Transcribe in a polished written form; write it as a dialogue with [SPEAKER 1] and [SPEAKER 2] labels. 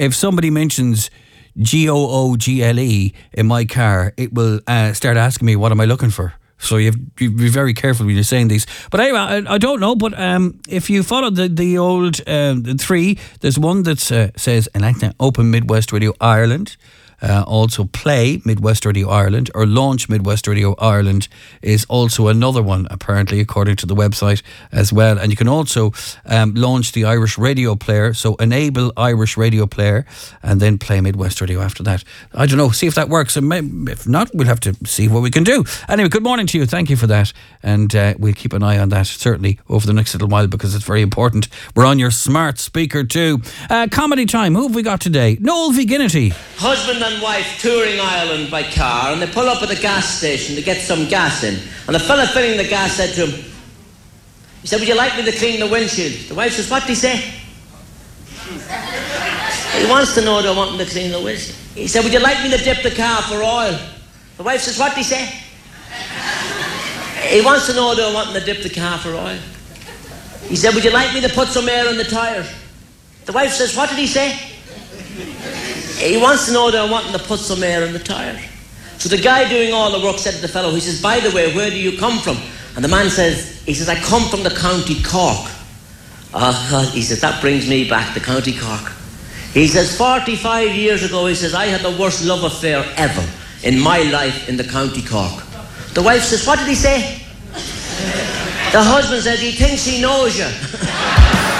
[SPEAKER 1] if somebody mentions Google in my car, it will start asking me what am I looking for. So you have to be very careful when you're saying these. But anyway, I don't know. But if you follow the old the three, there's one that says Electa Open Midwest Radio Ireland. Also play Midwest Radio Ireland, or launch Midwest Radio Ireland is also another one, apparently, according to the website as well. And you can also launch the Irish Radio Player, so enable Irish Radio Player and then play Midwest Radio after that. I don't know, see if that works. If not, we'll have to see what we can do. Anyway, good morning to you. Thank you for that. And we'll keep an eye on that, certainly, over the next little while, because it's very important. We're on your smart speaker too. Comedy time. Who have we got today? Noel Viginity.
[SPEAKER 2] Husband and wife touring Ireland by car, and they pull up at the gas station to get some gas in. And the fella filling the gas said to him, he said, would you like me to clean the windshield? The wife says, what did he say? He wants to know they want him to clean the windshield. He said, would you like me to dip the car for oil? The wife says, what did he say? He wants to know they want him to dip the car for oil. He said, would you like me to put some air in the tyres? The wife says, what did he say? He wants to know they're wanting to put some air in the tyre. So the guy doing all the work said to the fellow, he says, by the way, where do you come from? And the man says, I come from the County Cork. He says, that brings me back to County Cork. He says, 45 years ago, he says, I had the worst love affair ever in my life in the County Cork. The wife says, what did he say? The husband says, he thinks he knows you.